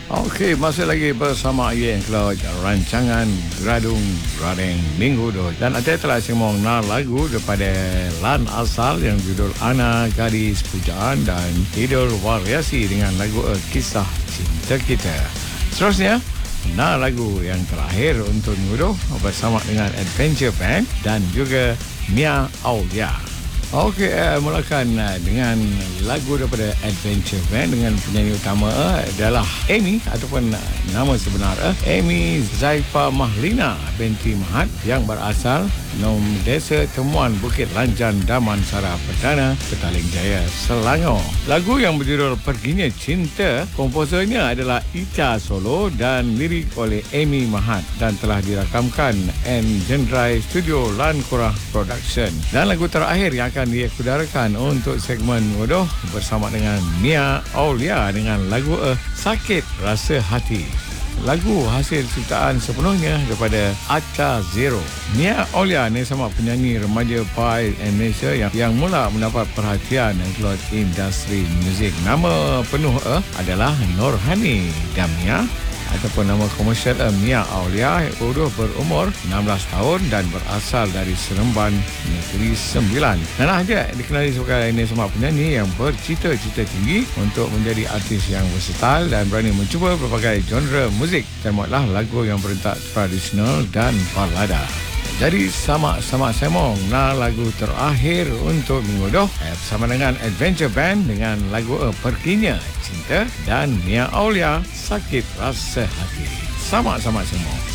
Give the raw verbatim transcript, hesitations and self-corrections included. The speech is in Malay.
Okey, masih lagi bersama Ian Claude, rancangan Radung Radeng Minggu tu. Dan ada telah semong na lagu daripada Lan Asal yang judul Ana Gadis Pujaan dan Tidur Variasi dengan lagu uh, Kisah Cinta Kita. Seterusnya, na lagu yang terakhir untuk minggu tu bersama dengan Adventure Band dan juga Mia Aulia. Okey, uh, mulakan uh, dengan lagu daripada Adventure Band dengan penyanyi utama uh, adalah Amy ataupun uh, nama sebenar uh, Amy Zaifa Mahlina binti Mahat yang berasal Nom Desa Temuan Bukit Lanjan Damansara Perdana, Petaling Jaya, Selangor. Lagu yang berjudul Perginya Cinta, komposernya adalah Ica Solo dan lirik oleh Amy Mahat dan telah dirakamkan Engendrai Studio Lan Kurah Production. Dan lagu terakhir yang akan diakudarakan untuk segmen Wodoh bersama dengan Mia Aulia dengan lagu uh, Sakit Rasa Hati. Lagu hasil ciptaan sepenuhnya daripada Aca Zero. Mia Aulia ni sama penyanyi remaja Pai Indonesia yang, yang mula mendapat perhatian keluar industri muzik. Nama penuh uh, adalah Nurhani Damia ataupun nama komersial uh, Mia Aulia, yang berumur enam belas tahun dan berasal dari Seremban, Negeri Sembilan. Dan dia dikenali sebagai ini semua penyanyi yang bercita-cita tinggi untuk menjadi artis yang versatile dan berani mencuba berbagai genre muzik, termasuklah lagu yang berentak tradisional dan balada. Jadi sama-sama semong na lagu terakhir untuk minggu doh bersama dengan Adventure Band dengan lagu uh, Perginya Cinta dan Mia Aulia Sakit Rasa Hati. Sama-sama semong.